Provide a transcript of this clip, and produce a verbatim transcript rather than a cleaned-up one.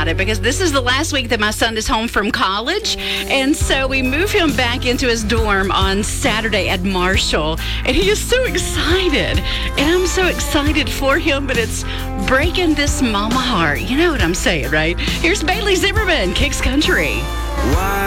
about it because this is the last week that my son is home from college. And so we move him back into his dorm on Saturday at Marshall. And he is so excited. And I'm so excited for him, but it's breaking this mama heart. You know what I'm saying, right? Here's Bailey Zimmerman, Kicks Country. Why?